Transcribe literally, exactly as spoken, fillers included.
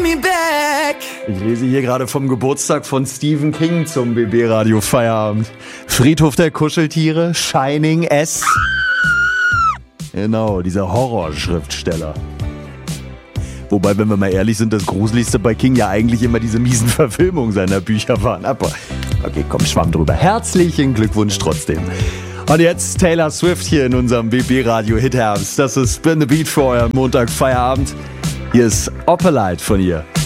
Ich lese hier gerade vom Geburtstag von Stephen King zum B B-Radio Feierabend. Friedhof der Kuscheltiere, Shining S. Genau, dieser Horrorschriftsteller. Wobei, wenn wir mal ehrlich sind, das Gruseligste bei King ja eigentlich immer diese miesen Verfilmungen seiner Bücher waren. Aber okay, komm, schwamm drüber. Herzlichen Glückwunsch trotzdem. Und jetzt Taylor Swift hier in unserem B B-Radio Hit Herbst. Das ist Spin the Beat für euren Montag Feierabend. Hier ist Opalite von ihr.